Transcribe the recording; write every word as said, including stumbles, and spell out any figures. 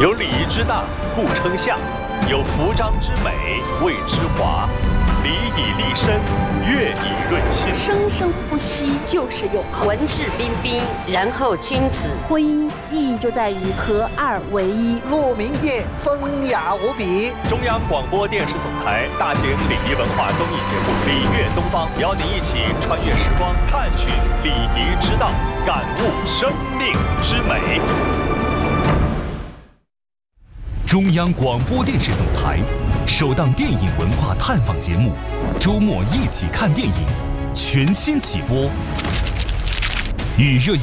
有礼仪之大，故称相；有服章之美，谓之华。礼以立身，乐以润心。 生生不息，就是永恒。 文质彬彬，然后君子。 婚姻意义就在于合二为一。 鹿鸣夜，风雅无比。 中央广播电视总台大型礼仪文化综艺节目《礼乐东方》，邀您一起穿越时光，探寻礼仪之道，感悟生命之美。 中央广播电视总台首档电影文化探访节目《周末一起看电影》全新起播，与热